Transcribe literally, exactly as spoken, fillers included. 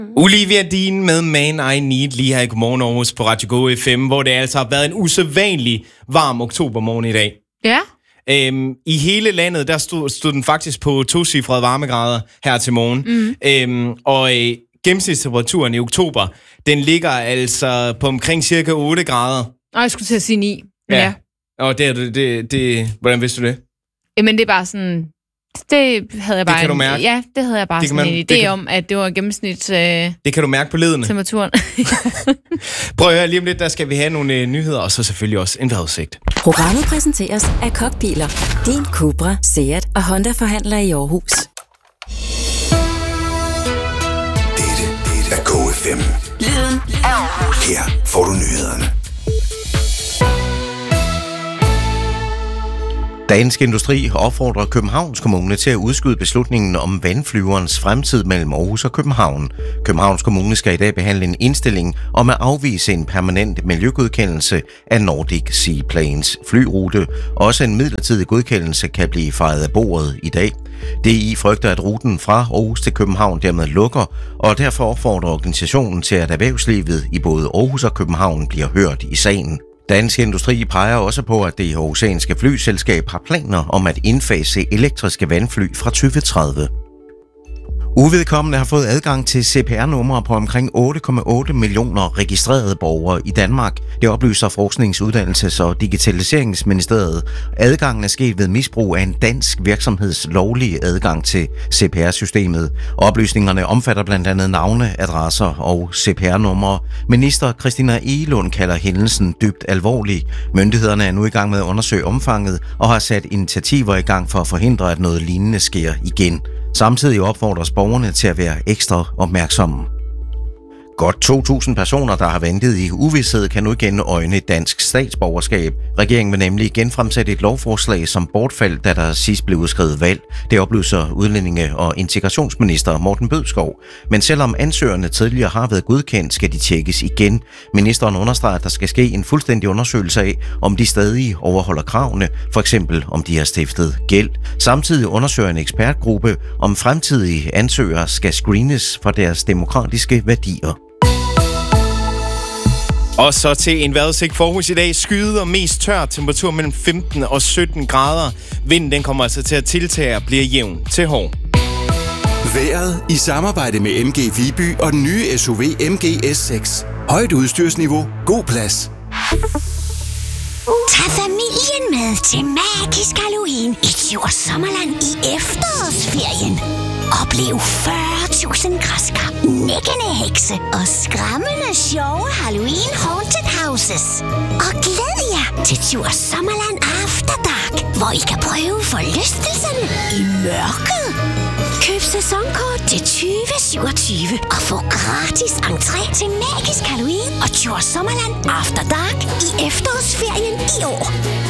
Olivia Dean med Man I Need lige her i Godmorgen Aarhus på Radio Go F M, hvor det altså har været en usædvanlig varm oktobermorgen i dag. Ja. Øhm, I hele landet, der stod, stod den faktisk på tocifrede varmegrader her til morgen. Mm. Øhm, og øh, gennemsnitstemperaturen i oktober, den ligger altså på omkring cirka otte grader. Og jeg skulle til at sige ni. Ja. ja. Og det, det, det, det, hvordan vidste du det? Jamen det er bare sådan... Det havde jeg bare... Det kan du mærke? Ja, det havde jeg bare sådan man, en idé kan, om, at det var gennemsnit... Øh, det kan du mærke på ledene. Temperaturen. Prøv at høre, lige om lidt, der skal vi have nogle øh, nyheder, og så selvfølgelig også en vejrudsigt. Programmet præsenteres af Kokbiler. Din Cupra, Seat og Honda-forhandler i Aarhus. Dette er Go F M. Lyden af Aarhus. Her får du nyhederne. Dansk Industri opfordrer Københavns Kommune til at udskyde beslutningen om vandflyverens fremtid mellem Aarhus og København. Københavns Kommune skal i dag behandle en indstilling om at afvise en permanent miljøgodkendelse af Nordic Seaplanes flyrute. Også en midlertidig godkendelse kan blive fejet af bordet i dag. D I frygter, at ruten fra Aarhus til København dermed lukker, og derfor opfordrer organisationen til, at erhvervslivet i både Aarhus og København bliver hørt i sagen. Dansk Industri peger også på, at det aarhusianske flyselskab har planer om at indfase elektriske vandfly fra tyve tredive. Uvedkommende har fået adgang til C P R-numre på omkring otte komma otte millioner registrerede borgere i Danmark. Det oplyser Forsknings-, Uddannelses- og Digitaliseringsministeriet. Adgangen er sket ved misbrug af en dansk virksomheds lovlige adgang til C P R-systemet. Oplysningerne omfatter blandt andet navne, adresser og C P R-numre. Minister Christina Egelund kalder hændelsen dybt alvorlig. Myndighederne er nu i gang med at undersøge omfanget og har sat initiativer i gang for at forhindre, at noget lignende sker igen. Samtidig opfordres borgerne til at være ekstra opmærksomme. Godt to tusind personer, der har ventet i uvished, kan nu igen øjne dansk statsborgerskab. Regeringen vil nemlig genfremsætte et lovforslag, som bortfaldt, da der sidst blev udskrevet valg. Det oplyser udlændinge- og integrationsminister Morten Bødskov. Men selvom ansøgerne tidligere har været godkendt, skal de tjekkes igen. Ministeren understreger, at der skal ske en fuldstændig undersøgelse af, om de stadig overholder kravene, for eksempel om de har stiftet gæld. Samtidig undersøger en ekspertgruppe, om fremtidige ansøgere skal screenes for deres demokratiske værdier. Og så til en vejrudsigt for Aarhus i dag. Skyet og mest tør, temperatur mellem femten og sytten grader. Vinden den kommer altså til at tiltage og bliver jævn til hård. Vejret i samarbejde med M G Viby og den nye S U V M G S seks. Højt udstyrsniveau, god plads. Tag familien med til Magisk Halloween i Djurs Sommerland i efterårsferien. Oplev fyrre tusind græskar, nækkende hekse og skræmmende sjove Halloween Haunted Houses. Og glæd jer til Djurs Sommerland After Dark, hvor I kan prøve forlystelserne i mørket. Køb sæsonkort til tyve syvogtyve og få gratis entré til Magisk Halloween og Djurs Sommerland After Dark i efterårsferien i år.